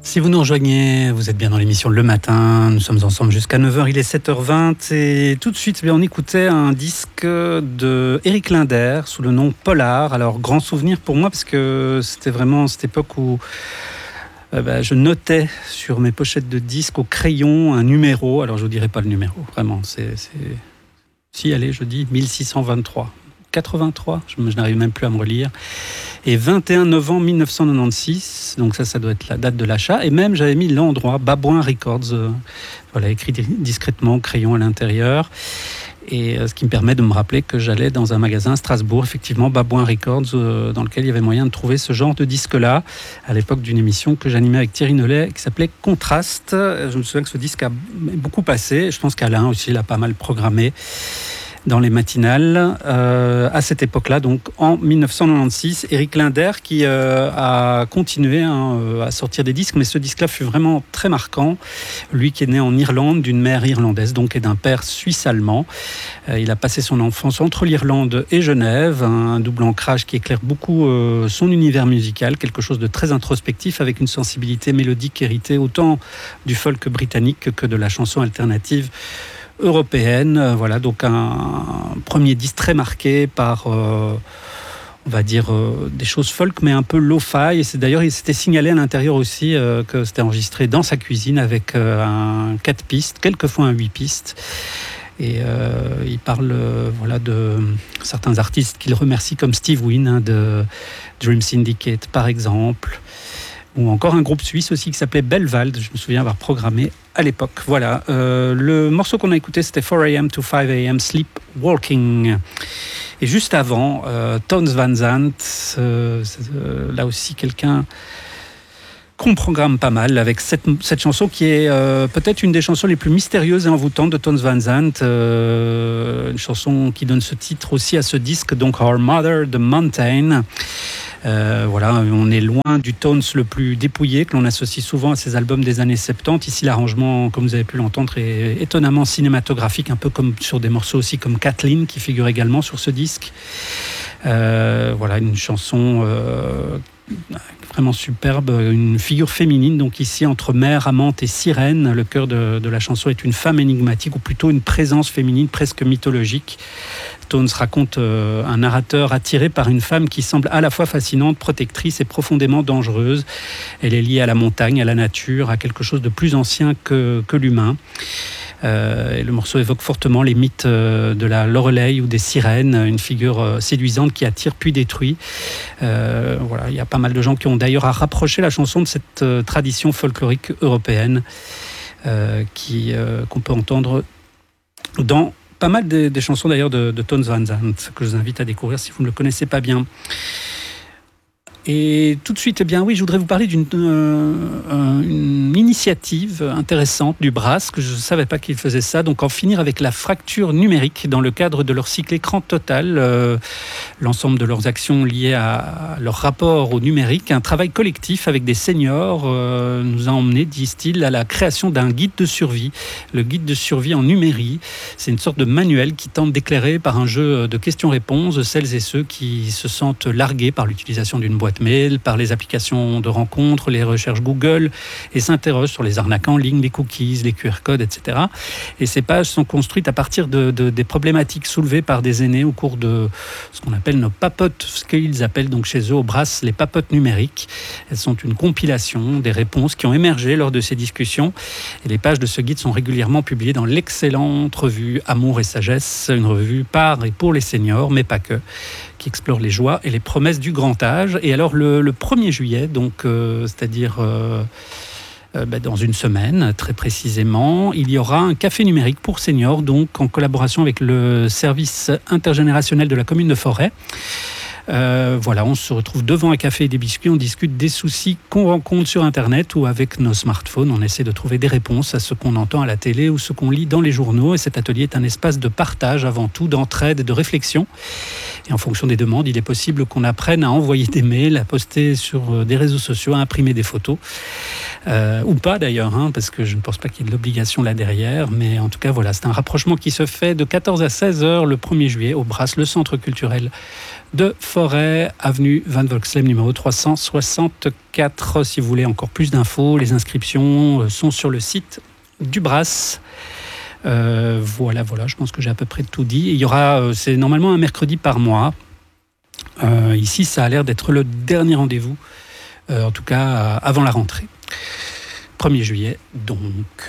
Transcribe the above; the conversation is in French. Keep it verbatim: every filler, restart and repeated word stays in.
Si vous nous rejoignez, vous êtes bien dans l'émission Le Matin, nous sommes ensemble jusqu'à neuf heures, il est sept heures vingt et tout de suite eh bien, on écoutait un disque de Eric Linder sous le nom Polar. Alors grand souvenir pour moi parce que c'était vraiment cette époque où euh, bah, je notais sur mes pochettes de disques au crayon un numéro, alors je ne vous dirai pas le numéro, vraiment, c'est... c'est... Si, allez, je dis mille six cent vingt-trois. quatre-vingt-trois, je, je n'arrive même plus à me relire. Et vingt et un novembre mille neuf cent quatre-vingt-seize, donc ça, ça doit être la date de l'achat. Et même, j'avais mis l'endroit, Babouin Records, euh, voilà, écrit discrètement, crayon à l'intérieur. Et euh, ce qui me permet de me rappeler que j'allais dans un magasin à Strasbourg, effectivement, Babouin Records, euh, dans lequel il y avait moyen de trouver ce genre de disque-là, à l'époque d'une émission que j'animais avec Thierry Nollet, qui s'appelait Contraste. Je me souviens que ce disque a beaucoup passé. Je pense qu'Alain aussi l'a pas mal programmé dans les matinales. Euh, à cette époque-là, donc en mille neuf cent quatre-vingt-seize, Eric Linder qui euh, a continué hein, euh, à sortir des disques, mais ce disque-là fut vraiment très marquant. Lui qui est né en Irlande, d'une mère irlandaise donc et d'un père suisse-allemand. Euh, il a passé son enfance entre l'Irlande et Genève, un double ancrage qui éclaire beaucoup euh, son univers musical, quelque chose de très introspectif avec une sensibilité mélodique héritée autant du folk britannique que de la chanson alternative européenne. Voilà, donc un, un premier disque très marqué par, euh, on va dire, euh, des choses folk, mais un peu lo-fi. Et c'est, d'ailleurs, il s'était signalé à l'intérieur aussi euh, que c'était enregistré dans sa cuisine avec euh, un quatre pistes, quelquefois un huit pistes. Et euh, il parle euh, voilà, de certains artistes qu'il remercie, comme Steve Wynn, hein, de Dream Syndicate, par exemple. Ou encore un groupe suisse aussi qui s'appelait Belwald, je me souviens avoir programmé à l'époque. Voilà, euh, le morceau qu'on a écouté, c'était four a.m. to five a.m. Sleepwalking. Et juste avant, euh, Tones Van Zandt, euh, euh, là aussi quelqu'un qu'on programme pas mal avec cette, cette chanson qui est euh, peut-être une des chansons les plus mystérieuses et envoûtantes de Tones Van Zandt, euh, une chanson qui donne ce titre aussi à ce disque, donc Our Mother, The Mountain. Euh, voilà, on est loin du Tones le plus dépouillé que l'on associe souvent à ces albums des années soixante-dix. Ici, l'arrangement, comme vous avez pu l'entendre, est étonnamment cinématographique, un peu comme sur des morceaux aussi comme Kathleen, qui figure également sur ce disque. Euh, voilà, une chanson euh, vraiment superbe, une figure féminine, donc ici entre mère, amante et sirène. Le cœur de, de la chanson est une femme énigmatique, ou plutôt une présence féminine presque mythologique. Tones raconte euh, un narrateur attiré par une femme qui semble à la fois fascinante, protectrice et profondément dangereuse. Elle est liée à la montagne, à la nature, à quelque chose de plus ancien que, que l'humain. Euh, et le morceau évoque fortement les mythes euh, de la Loreley ou des sirènes, une figure euh, séduisante qui attire puis détruit. Euh, voilà, il y a pas mal de gens qui ont d'ailleurs à rapprocher la chanson de cette euh, tradition folklorique européenne euh, qui, euh, qu'on peut entendre dans pas mal des, des chansons d'ailleurs de, de Tones Van Zandt, que je vous invite à découvrir si vous ne le connaissez pas bien. Et tout de suite, eh bien oui, je voudrais vous parler d'une euh, une initiative intéressante du Brass, que je ne savais pas qu'ils faisaient ça, donc en finir avec la fracture numérique dans le cadre de leur cycle écran total, euh, l'ensemble de leurs actions liées à, à leur rapport au numérique, un travail collectif avec des seniors euh, nous a emmené, disent-ils, à la création d'un guide de survie, le guide de survie en numérique. C'est une sorte de manuel qui tente d'éclairer par un jeu de questions-réponses celles et ceux qui se sentent largués par l'utilisation d'une boîte mail, par les applications de rencontres, les recherches Google, et s'interrogent sur les arnaques en ligne, les cookies, les Q R codes, et cetera. Et ces pages sont construites à partir de, de, des problématiques soulevées par des aînés au cours de ce qu'on appelle nos papotes, ce qu'ils appellent donc chez eux au Brass les papotes numériques. Elles sont une compilation des réponses qui ont émergé lors de ces discussions. Et les pages de ce guide sont régulièrement publiées dans l'excellente revue Amour et Sagesse, une revue par et pour les seniors, mais pas que, qui explore les joies et les promesses du grand âge. Et alors le, le premier juillet, donc, euh, c'est-à-dire euh, euh, bah, dans une semaine, très précisément, il y aura un café numérique pour seniors, donc en collaboration avec le service intergénérationnel de la commune de Forêt. Euh, voilà, on se retrouve devant un café et des biscuits, on discute des soucis qu'on rencontre sur Internet ou avec nos smartphones. On essaie de trouver des réponses à ce qu'on entend à la télé ou ce qu'on lit dans les journaux. Et cet atelier est un espace de partage avant tout, d'entraide et de réflexion. Et en fonction des demandes, il est possible qu'on apprenne à envoyer des mails, à poster sur des réseaux sociaux, à imprimer des photos. Euh, ou pas d'ailleurs, hein, parce que je ne pense pas qu'il y ait de l'obligation là derrière. Mais en tout cas, voilà, c'est un rapprochement qui se fait de quatorze à seize heures le premier juillet au Brass, le centre culturel de Forêt, avenue Van Volxlem, numéro trois cent soixante-quatre. Si vous voulez encore plus d'infos, les inscriptions sont sur le site du Brass. Euh, voilà, voilà, je pense que j'ai à peu près tout dit. Il y aura, c'est normalement un mercredi par mois. Euh, ici, ça a l'air d'être le dernier rendez-vous, euh, en tout cas avant la rentrée. premier juillet, donc.